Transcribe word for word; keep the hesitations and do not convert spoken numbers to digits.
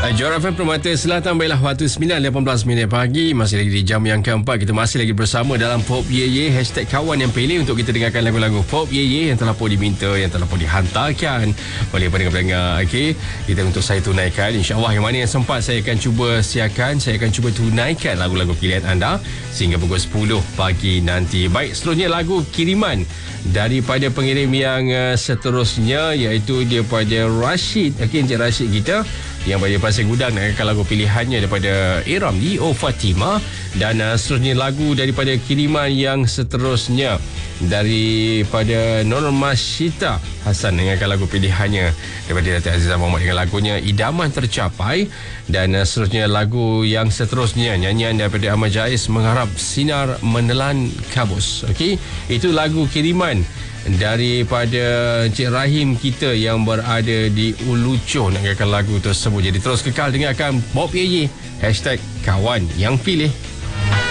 Johor F M Permata Selatan, baiklah waktu sembilan lapan belas minit pagi. Masih lagi di jam yang keempat. Kita masih lagi bersama dalam Pop Ye Ye. Hashtag kawan yang pilih untuk kita dengarkan lagu-lagu Pop Ye Ye yang telah pun diminta, yang telah pun dihantarkan oleh pendengar-pendengar. Okey, kita untuk saya tunaikan, InsyaAllah yang mana yang sempat saya akan cuba siarkan, saya akan cuba tunaikan lagu-lagu pilihan anda sehingga pukul sepuluh pagi nanti. Baik, seterusnya lagu kiriman daripada pengirim yang uh, seterusnya, iaitu daripada Rashid. Okey, Encik Rashid kita yang pada Pasir Gudang nak akan lagu pilihannya daripada Iram Dio Fatima. Dan uh, seterusnya lagu daripada kiriman yang seterusnya daripada Norma Syita Hasan dengan lagu pilihannya daripada Datuk Azizah Muhammad dengan lagunya Idaman Tercapai. Dan uh, seterusnya lagu yang seterusnya nyanyian daripada Ahmad Jais, Mengharap Sinar Menelan Kabus. Okey, itu lagu kiriman daripada Encik Rahim kita yang berada di Ulucoh nak dengarkan lagu tersebut. Jadi terus kekal dengarkan Pop Ye Ye, hashtag kawan yang pilih.